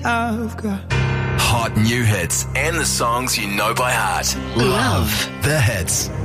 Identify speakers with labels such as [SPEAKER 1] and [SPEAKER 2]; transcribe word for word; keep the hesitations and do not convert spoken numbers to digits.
[SPEAKER 1] I've got
[SPEAKER 2] Hot new hits and the songs you know by heart. Love the hits.